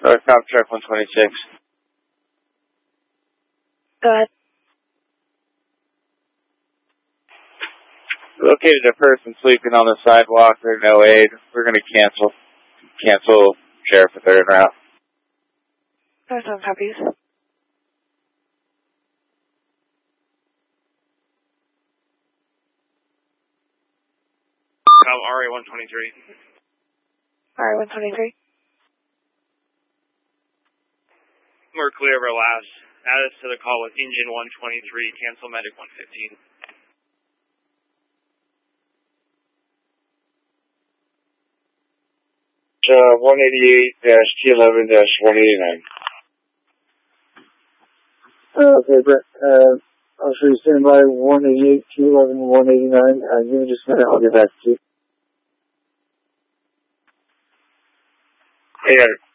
Cop truck 126. Go ahead. Located a person sleeping on the sidewalk. There's no aid. We're going to cancel sheriff at third route. There's no copies. RA 123. RA 123. We're clear of our last. Add us to the call with engine 123. Cancel medic 115. 188-T11-189. Okay, Brett. I'll show you stand by 188, T11, 189. Give me just a minute. I'll get back to you. Hey,